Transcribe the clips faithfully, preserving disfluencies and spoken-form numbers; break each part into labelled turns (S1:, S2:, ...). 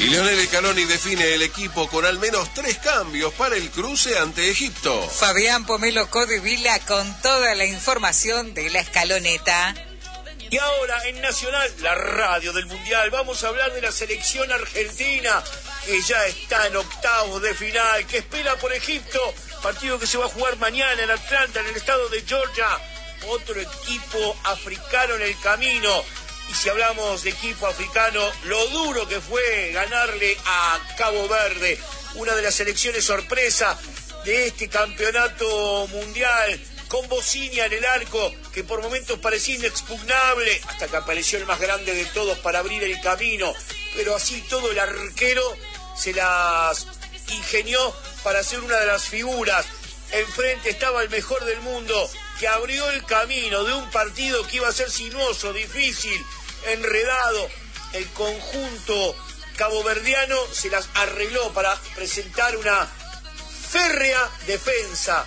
S1: Y Lionel Scaloni define el equipo con al menos tres cambios para el cruce ante Egipto.
S2: Fabián Pomelo Codevila con toda la información de la escaloneta.
S3: Y ahora en Nacional, la radio del Mundial, vamos a hablar de la selección argentina, que ya está en octavos de final, que espera por Egipto, partido que se va a jugar mañana en Atlanta, en el estado de Georgia. Otro equipo africano en el camino. Y si hablamos de equipo africano, lo duro que fue ganarle a Cabo Verde, una de las selecciones sorpresa de este campeonato mundial, con Bocinia en el arco, que por momentos parecía inexpugnable, hasta que apareció el más grande de todos para abrir el camino, pero así todo el arquero se las ingenió para ser una de las figuras. Enfrente estaba el mejor del mundo, que abrió el camino de un partido que iba a ser sinuoso, difícil, enredado. El conjunto caboverdiano se las arregló para presentar una férrea defensa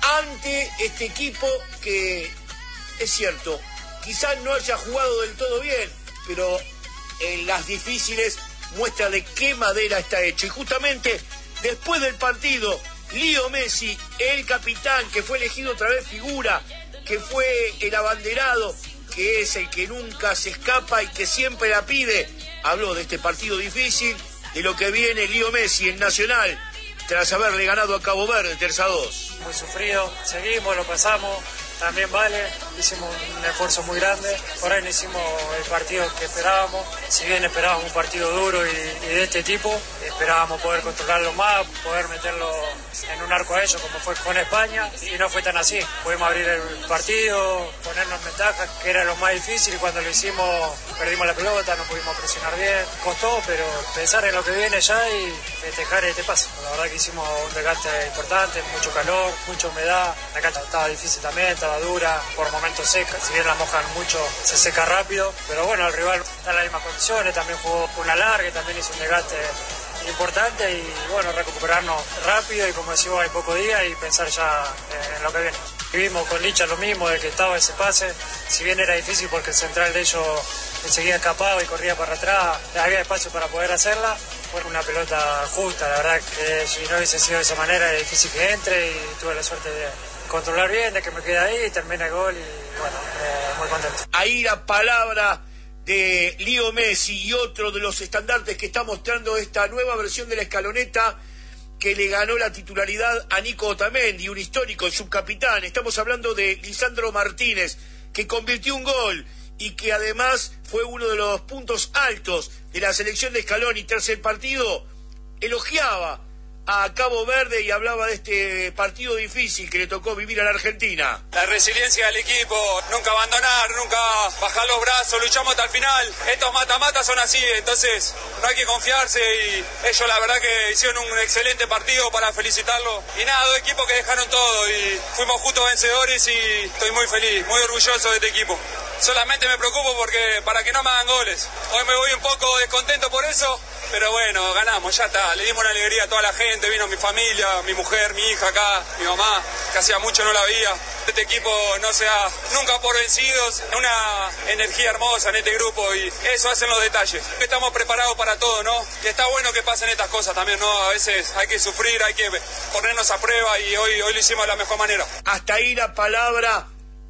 S3: ante este equipo que, es cierto, quizás no haya jugado del todo bien, pero en las difíciles muestra de qué madera está hecho. Y justamente después del partido, Leo Messi, el capitán, que fue elegido otra vez figura, que fue el abanderado, que es el que nunca se escapa y que siempre la pide, habló de este partido difícil, de lo que viene Leo Messi en Nacional, tras haberle ganado a Cabo Verde tres a dos.
S4: Muy sufrido, seguimos, lo pasamos, también vale, hicimos un esfuerzo muy grande, por ahí no hicimos el partido que esperábamos, si bien esperábamos un partido duro y, y de este tipo, esperábamos poder controlarlo más, poder meterlo en un arco a ellos como fue con España, y no fue tan así. Pudimos abrir el partido, ponernos en ventaja, que era lo más difícil, y cuando lo hicimos perdimos la pelota, no pudimos presionar bien, costó, pero pensar en lo que viene ya y festejar este paso. La verdad que hicimos un desgaste importante, mucho calor, mucha humedad, la cancha estaba difícil también, estaba dura, por momentos seca, si bien la mojan mucho, se seca rápido, pero bueno, el rival está en las mismas condiciones, también jugó una larga, también hizo un desgaste importante, y bueno, recuperarnos rápido y como decimos hay pocos días y pensar ya en lo que viene. Vivimos con Licha lo mismo, de que estaba ese pase, si bien era difícil porque el central de ellos enseguida escapaba y corría para atrás, había espacio para poder hacerla, fue una pelota justa, la verdad que si no hubiese sido de esa manera es difícil que entre, y tuve la suerte de controlar bien, de que me quede ahí, termina el gol y bueno, eh, muy contento.
S3: Ahí la palabra de Leo Messi, y otro de los estandartes que está mostrando esta nueva versión de la escaloneta, que le ganó la titularidad a Nico Otamendi, un histórico, el subcapitán. Estamos hablando de Lisandro Martínez, que convirtió un gol y que además fue uno de los puntos altos de la selección de Scaloni. Tras el partido elogiaba a Cabo Verde y hablaba de este partido difícil que le tocó vivir a la Argentina.
S5: La resiliencia del equipo, nunca abandonar, nunca bajar los brazos, luchamos hasta el final. Estos mata-mata son así, entonces no hay que confiarse, y ellos la verdad que hicieron un excelente partido, para felicitarlos. Y nada, dos equipos que dejaron todo y fuimos justos vencedores, y estoy muy feliz, muy orgulloso de este equipo. Solamente me preocupo porque para que no me hagan goles. Hoy me voy un poco descontento por eso, pero bueno, ganamos, ya está. Le dimos una alegría a toda la gente, vino mi familia, mi mujer, mi hija acá, mi mamá, que hacía mucho no la veía. Este equipo no se da nunca por vencidos, una energía hermosa en este grupo, y eso hacen los detalles. Estamos preparados para todo, ¿no? Y está bueno que pasen estas cosas también, ¿no? A veces hay que sufrir, hay que ponernos a prueba, y hoy, hoy lo hicimos de la mejor manera.
S3: Hasta ahí la palabra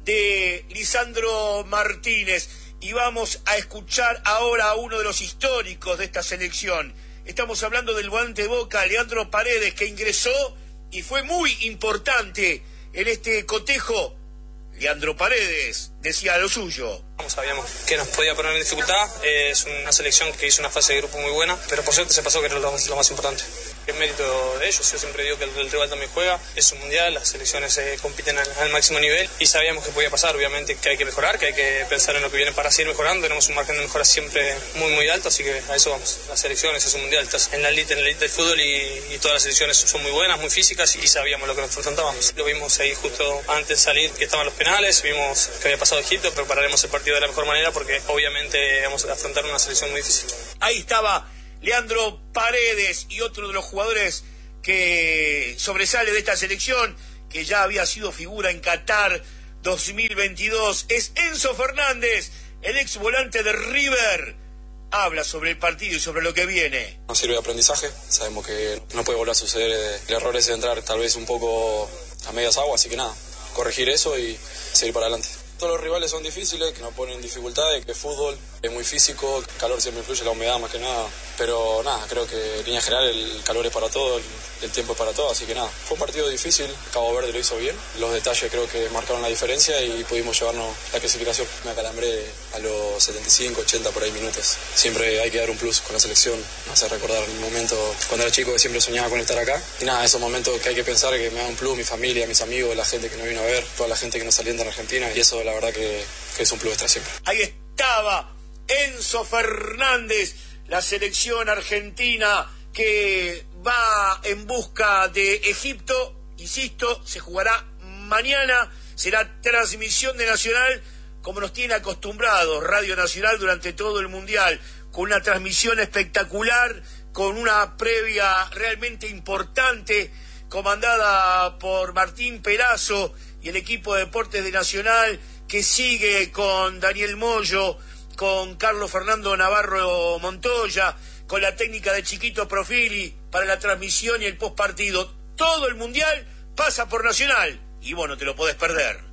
S3: de Lisandro Martínez, y vamos a escuchar ahora a uno de los históricos de esta selección. Estamos hablando del volante de Boca, Leandro Paredes, que ingresó y fue muy importante en este cotejo. Leandro Paredes decía lo suyo.
S6: Sabíamos que nos podía poner en dificultad, eh, es una selección que hizo una fase de grupo muy buena, pero por suerte se pasó, que era lo, lo más importante. Es mérito de ellos, yo siempre digo que el, el rival también juega, es un mundial, las selecciones eh, compiten al, al máximo nivel, y sabíamos que podía pasar, obviamente que hay que mejorar, que hay que pensar en lo que viene para seguir mejorando, tenemos un margen de mejora siempre muy muy alto, así que a eso vamos. Las selecciones es un mundial, estás en la elite, en la elite del fútbol, y, y todas las selecciones son muy buenas, muy físicas, y sabíamos lo que nos enfrentábamos. Lo vimos ahí justo antes de salir, que estaban los penales, vimos que había pasado Egipto, prepararemos el partido de la mejor manera, porque obviamente vamos a afrontar una selección muy difícil.
S3: Ahí estaba Leandro Paredes, y otro de los jugadores que sobresale de esta selección, que ya había sido figura en Qatar dos mil veintidós, es Enzo Fernández, el ex volante de River, habla sobre el partido y sobre lo que viene.
S6: Nos sirve de aprendizaje, sabemos que no puede volver a suceder eh, el error ese de entrar tal vez un poco a medias aguas, así que nada, corregir eso y seguir para adelante. Todos los rivales son difíciles, que nos ponen dificultades, que el fútbol es muy físico, el calor siempre influye, la humedad más que nada, pero nada, creo que en línea general el calor es para todo, el, el tiempo es para todo, así que nada, fue un partido difícil, Cabo Verde lo hizo bien, los detalles creo que marcaron la diferencia y pudimos llevarnos la clasificación. Me acalambré a los setenta y cinco, ochenta por ahí minutos, siempre hay que dar un plus con la selección, me hace recordar mi momento cuando era chico que siempre soñaba con estar acá, y nada, esos momentos que hay que pensar que me da un plus, mi familia, mis amigos, la gente que nos vino a ver, toda la gente que nos alienta en Argentina, y eso la verdad que, que es un plus extra siempre.
S3: Ahí estaba Enzo Fernández, la selección argentina que va en busca de Egipto, insisto, se jugará mañana, será transmisión de Nacional, como nos tiene acostumbrados Radio Nacional durante todo el Mundial, con una transmisión espectacular, con una previa realmente importante, comandada por Martín Perazo y el equipo de deportes de Nacional, que sigue con Daniel Moyo, con Carlos Fernando Navarro Montoya, con la técnica de Chiquito Profili para la transmisión y el postpartido. Todo el Mundial pasa por Nacional y vos no te lo podés perder.